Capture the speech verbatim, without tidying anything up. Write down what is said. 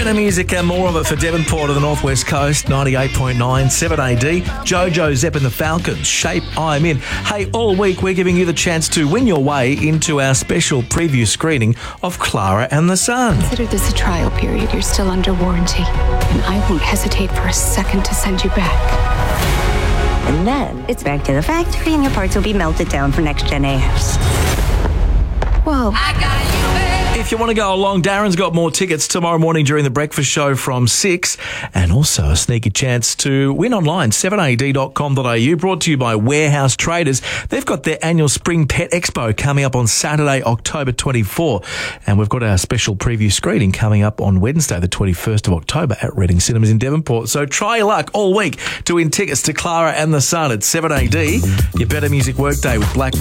Better music and more of it for Devonport of the Northwest Coast, ninety-eight point nine, seven A D. Jojo Zepp and the Falcons, Shape I'm In. Hey, all week we're giving you the chance to win your way into our special preview screening of Clara and the Sun. Consider this a trial period. You're still under warranty, and I won't hesitate for a second to send you back. And then it's back to the factory and your parts will be melted down for next-gen A Fs. Whoa. I got you, baby. If you want to go along, Darren's got more tickets tomorrow morning during the breakfast show from six, and also a sneaky chance to win online, seven a d dot com dot a u, brought to you by Warehouse Traders. They've got their annual Spring Pet Expo coming up on Saturday, October twenty-fourth, and we've got our special preview screening coming up on Wednesday, the twenty-first of October at Reading Cinemas in Devonport. So try your luck all week to win tickets to Clara and the Sun at seven A D, your Better Music Workday with Black